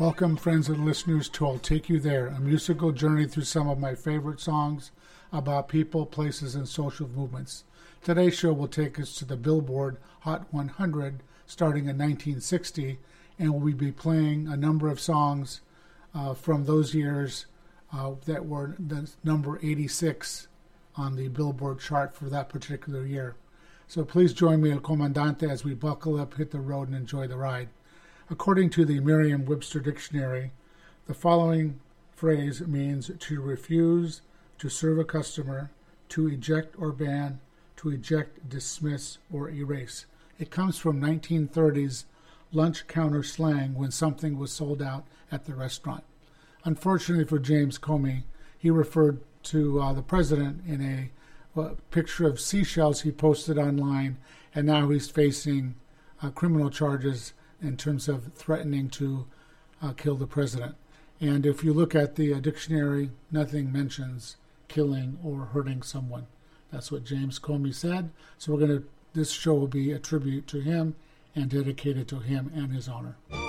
Welcome, friends and listeners, to I'll Take You There, a musical journey through some of my favorite songs about people, places, and social movements. Today's show will take us to the Billboard Hot 100 starting in 1960, and we'll be playing a number of songs from those years that were the number 86 on the Billboard chart for that particular year. So please join me, El Comandante, as we buckle up, hit the road, and enjoy the ride. According to the Merriam-Webster Dictionary, the following phrase means to refuse to serve a customer, to eject or ban, to eject, dismiss, or erase. It comes from 1930s lunch counter slang when something was sold out at the restaurant. Unfortunately for James Comey, he referred to the president in a picture of seashells he posted online, and now he's facing criminal charges in terms of threatening to kill the president. And if you look at the dictionary, nothing mentions killing or hurting someone. That's what James Comey said. So this show will be a tribute to him and dedicated to him and his honor.